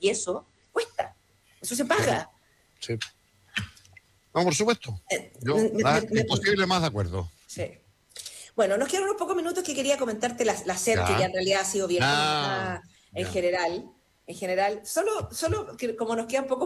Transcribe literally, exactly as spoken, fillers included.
y eso cuesta, eso se paga. Sí. No, por supuesto. Yo, Me- me- nada, me- imposible más de acuerdo. Sí. Bueno, nos quedan unos pocos minutos que quería comentarte la, la S E D, que Ya. ya en realidad ha sido bien Ah, comentada en ya. general. En general, solo, solo que como nos quedan pocos